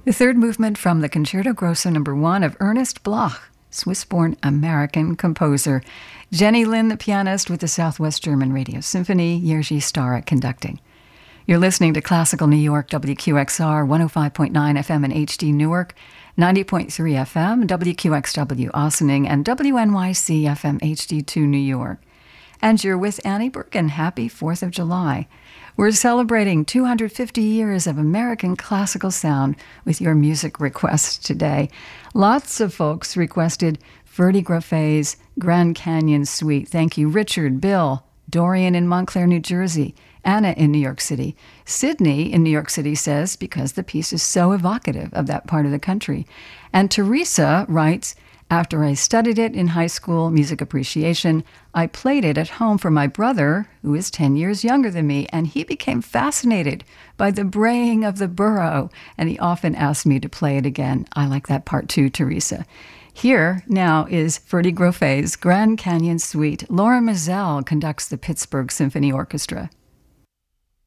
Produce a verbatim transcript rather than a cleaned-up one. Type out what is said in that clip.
The third movement from the Concerto Grosso number one of Ernest Bloch, Swiss-born American composer. Jenny Lin, the pianist with the Southwest German Radio Symphony, Jerzy Starek conducting. You're listening to Classical New York, W Q X R, one oh five point nine F M in H D Newark, ninety point three F M, W Q X W Ossining, and W N Y C F M H D two New York. And you're with Annie Bergen. Happy fourth of July. We're celebrating two hundred fifty years of American classical sound with your music requests today. Lots of folks requested Ferdy Groffet's Grand Canyon Suite. Thank you, Richard, Bill, Dorian in Montclair, New Jersey, Anna in New York City. Sydney in New York City says, because the piece is so evocative of that part of the country. And Teresa writes, after I studied it in high school music appreciation, I played it at home for my brother, who is ten years younger than me, and he became fascinated by the braying of the burro, and he often asked me to play it again. I like that part too, Teresa. Here now is Ferdy Groffet's Grand Canyon Suite. Laura Mizell conducts the Pittsburgh Symphony Orchestra.